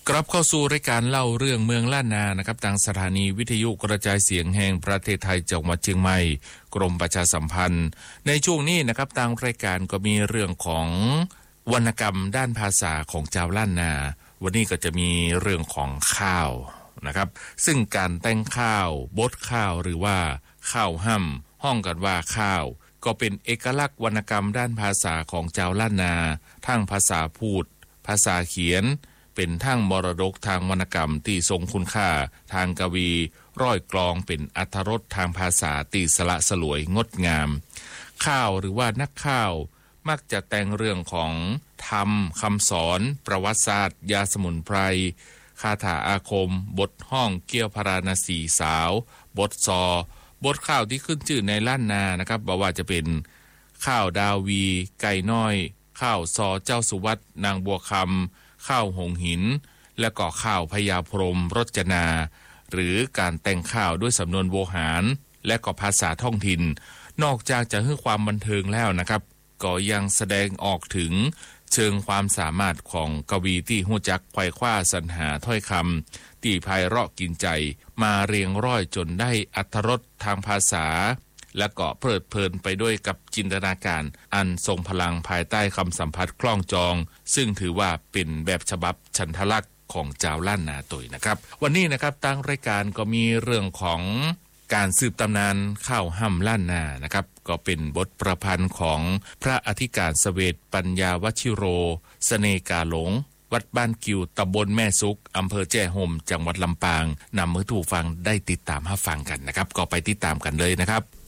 กลับเข้าสู่รายการเล่าเรื่องเมืองล้านนานะครับทางสถานีวิทยุกระจายเสียงแห่งประเทศไทยจังหวัดเชียงใหม่กรมประชาสัมพันธ์ในช่วงนี้นะครับทางรายการก็มีเรื่องของวรรณกรรมด้านภาษาของชาวล้านนาวันนี้ก็จะมีเรื่องของข้าวนะครับซึ่งการแต่งข้าวบดข้าวหรือว่าข้าวห่ำห้องกันว่าข้าวก็เป็นเอกลักษณ์วรรณกรรมด้านภาษาของชาวล้านนาทั้งภาษาพูดภาษาเขียนเป็นทั้งมรดกทางวรรณกรรมที่ทรงคุณค่าทางกวีร้อยกลองเป็นอรรถรสทางภาษาที่สละสลวยงดงามข้าวหรือว่านักข้าวมักจะแต่งเรื่องของธรรมคำสอนประวัติศาสตร์ยาสมุนไพรคาถาอาคมบทห้องเกี่ยวพาราณสีสาวบทซอบทข้าวที่ขึ้นชื่อในล้านนานะครับบอกว่าจะเป็นข้าวดาวีไก่น้อยข้าวซอเจ้าสุวัตนางบัวคำข้าวหงหินและก็ข้าวพญาพรหมรจนาหรือการแต่งข้าวด้วยสำนวนโวหารและก็ภาษาท้องถิ่นนอกจากจะให้ความบันเทิงแล้วนะครับก็ยังแสดงออกถึงเชิงความสามารถของกวีที่หู้จักไขว่คว้าสรรหาถ้อยคำที่ไพเราะกินใจมาเรียงร้อยจนได้อรรถรสทางภาษาและก็เพลิดเพลินไปด้วยกับจินตนาการอันทรงพลังภายใต้คำสัมผัสคล้องจองซึ่งถือว่าเป็นแบบฉบับฉันทลักษณ์ของเจ้าล้านนาตุยนะครับวันนี้นะครับตั้งรายการก็มีเรื่องของการสืบตำนานข้าวห่ำล้านนานะครับก็เป็นบทประพันธ์ของพระอธิการเสวตปัญญาวชิโรเสน่กาหลงวัดบ้านกิวตำบลแม่ซุกอำเภอแจ้ห่มจังหวัดลำปางนำมือถูกฟังได้ติดตามรับฟังกันนะครับก็ไปติดตามกันเลยนะครับ